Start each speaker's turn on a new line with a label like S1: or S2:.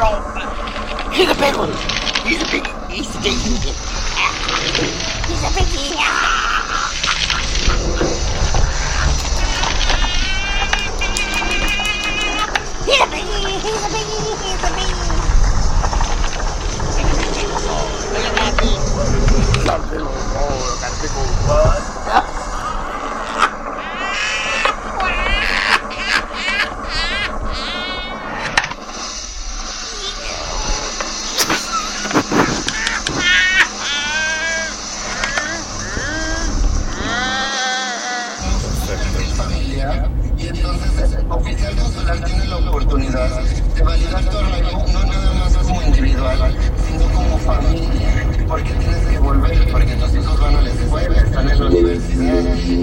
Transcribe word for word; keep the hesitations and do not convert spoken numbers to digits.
S1: perro. He's a big one. He's a big. He's a big. He's a biggie. He's a biggie. He's a biggie. He's a biggie. Look at that big. That big old ball. That big old bud.
S2: Y entonces el oficial consular tiene la oportunidad de validar tu arraigo no nada más como individual, sino como familia, porque tienes que volver, porque tus hijos van a la escuela, están en la universidad.